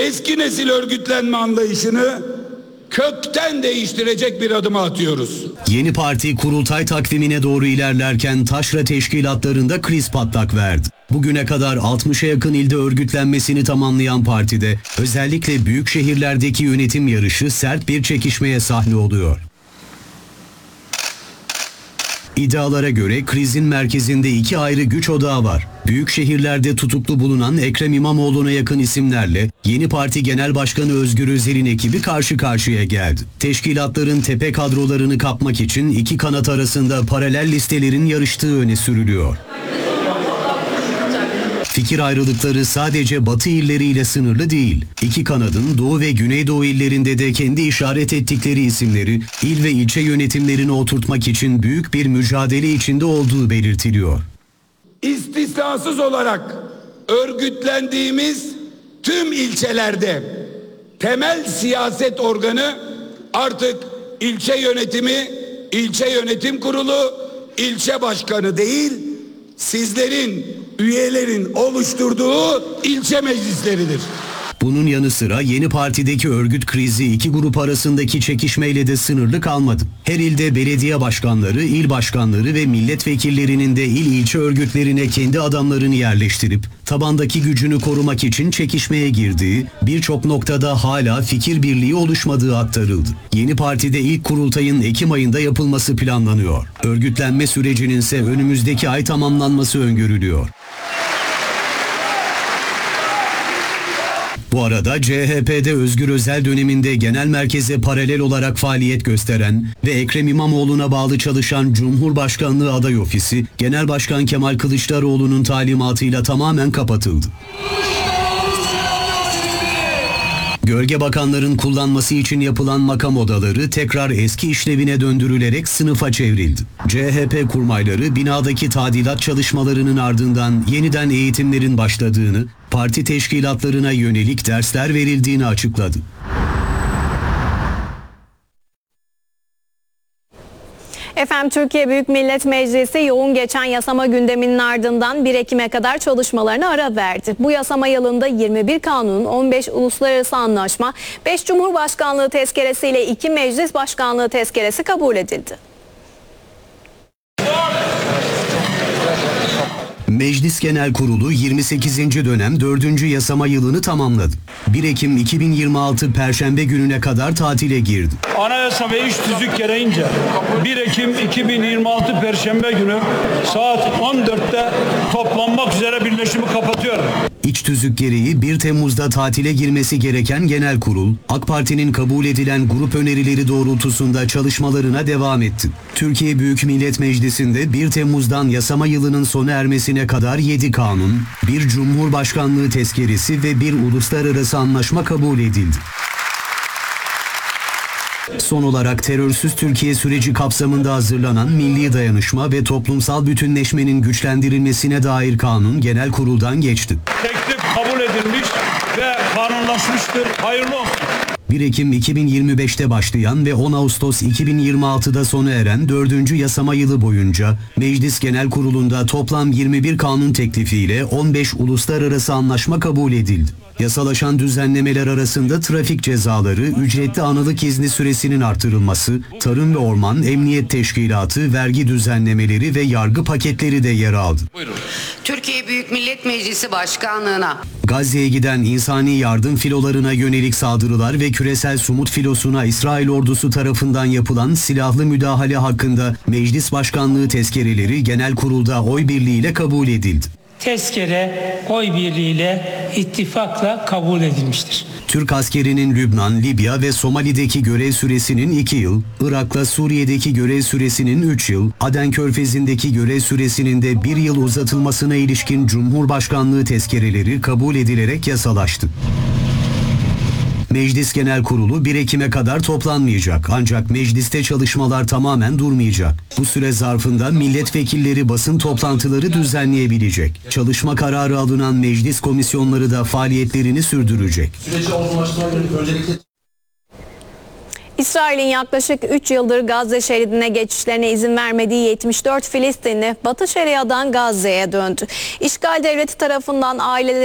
eski nesil örgütlenme anlayışını kökten değiştirecek bir adımı atıyoruz. Yeni parti kurultay takvimine doğru ilerlerken taşra teşkilatlarında kriz patlak verdi. Bugüne kadar 60'a yakın ilde örgütlenmesini tamamlayan partide özellikle büyük şehirlerdeki yönetim yarışı sert bir çekişmeye sahne oluyor. İddialara göre krizin merkezinde iki ayrı güç odağı var. Büyük şehirlerde tutuklu bulunan Ekrem İmamoğlu'na yakın isimlerle Yeni Parti Genel Başkanı Özgür Özel'in ekibi karşı karşıya geldi. Teşkilatların tepe kadrolarını kapmak için iki kanat arasında paralel listelerin yarıştığı öne sürülüyor. Fikir ayrılıkları sadece Batı illeriyle sınırlı değil. İki kanadın Doğu ve Güneydoğu illerinde de kendi işaret ettikleri isimleri il ve ilçe yönetimlerine oturtmak için büyük bir mücadele içinde olduğu belirtiliyor. İstisnasız olarak örgütlendiğimiz tüm ilçelerde temel siyaset organı artık ilçe yönetimi, ilçe yönetim kurulu, ilçe başkanı değil, sizlerin, üyelerin oluşturduğu ilçe meclisleridir. Bunun yanı sıra Yeni Parti'deki örgüt krizi iki grup arasındaki çekişmeyle de sınırlı kalmadı. Her ilde belediye başkanları, il başkanları ve milletvekillerinin de il ilçe örgütlerine kendi adamlarını yerleştirip tabandaki gücünü korumak için çekişmeye girdiği, birçok noktada hala fikir birliği oluşmadığı aktarıldı. Yeni Parti'de ilk kurultayın Ekim ayında yapılması planlanıyor. Örgütlenme sürecinin ise önümüzdeki ay tamamlanması öngörülüyor. Bu arada CHP'de Özgür Özel döneminde genel merkeze paralel olarak faaliyet gösteren ve Ekrem İmamoğlu'na bağlı çalışan Cumhurbaşkanlığı Aday Ofisi, Genel Başkan Kemal Kılıçdaroğlu'nun talimatıyla tamamen kapatıldı. Gölge bakanların kullanması için yapılan makam odaları tekrar eski işlevine döndürülerek sınıfa çevrildi. CHP kurmayları binadaki tadilat çalışmalarının ardından yeniden eğitimlerin başladığını, parti teşkilatlarına yönelik dersler verildiğini açıkladı. Efendim, Türkiye Büyük Millet Meclisi yoğun geçen yasama gündeminin ardından 1 Ekim'e kadar çalışmalarına ara verdi. Bu yasama yılında 21 kanun, 15 uluslararası anlaşma, 5 Cumhurbaşkanlığı tezkeresi ile 2 Meclis Başkanlığı tezkeresi kabul edildi. Meclis Genel Kurulu 28. dönem 4. yasama yılını tamamladı. 1 Ekim 2026 Perşembe gününe kadar tatile girdi. Anayasa ve iş tüzük gereğince 1 Ekim 2026 Perşembe günü saat 14'te toplanmak üzere birleşimi kapatıyorum. İç tüzük gereği 1 Temmuz'da tatile girmesi gereken Genel Kurul, AK Parti'nin kabul edilen grup önerileri doğrultusunda çalışmalarına devam etti. Türkiye Büyük Millet Meclisi'nde 1 Temmuz'dan yasama yılının sona ermesine kadar 7 kanun, 1 Cumhurbaşkanlığı tezkeresi ve 1 uluslararası anlaşma kabul edildi. Son olarak terörsüz Türkiye süreci kapsamında hazırlanan Milli Dayanışma ve Toplumsal Bütünleşmenin güçlendirilmesine dair kanun genel kuruldan geçti. Teklif kabul edilmiş ve kanunlaşmıştır. Hayırlı olsun. 1 Ekim 2025'te başlayan ve 10 Ağustos 2026'da sona eren 4. yasama yılı boyunca Meclis Genel Kurulu'nda toplam 21 kanun teklifiyle 15 uluslararası anlaşma kabul edildi. Yasalaşan düzenlemeler arasında trafik cezaları, ücretli anılık izni süresinin artırılması, Tarım ve Orman, Emniyet Teşkilatı, vergi düzenlemeleri ve yargı paketleri de yer aldı. Buyurun. Türkiye Büyük Millet Meclisi Başkanlığı'na Gazze'ye giden insani yardım filolarına yönelik saldırılar ve küresel Sumut filosuna İsrail ordusu tarafından yapılan silahlı müdahale hakkında Meclis Başkanlığı tezkereleri genel kurulda oy birliğiyle kabul edildi. Tezkere oy birliğiyle ittifakla kabul edilmiştir. Türk askerinin Lübnan, Libya ve Somali'deki görev süresinin 2 yıl, Irak'la Suriye'deki görev süresinin 3 yıl, Aden Körfezi'ndeki görev süresinin de 1 yıl uzatılmasına ilişkin Cumhurbaşkanlığı tezkereleri kabul edilerek yasalaştı. Meclis Genel Kurulu 1 Ekim'e kadar toplanmayacak ancak mecliste çalışmalar tamamen durmayacak. Bu süre zarfında milletvekilleri basın toplantıları düzenleyebilecek. Çalışma kararı alınan meclis komisyonları da faaliyetlerini sürdürecek. İsrail'in yaklaşık 3 yıldır Gazze şeridine geçişlerine izin vermediği 74 Filistinli Batı Şeria'dan Gazze'ye döndü. İşgal devleti tarafından aileleri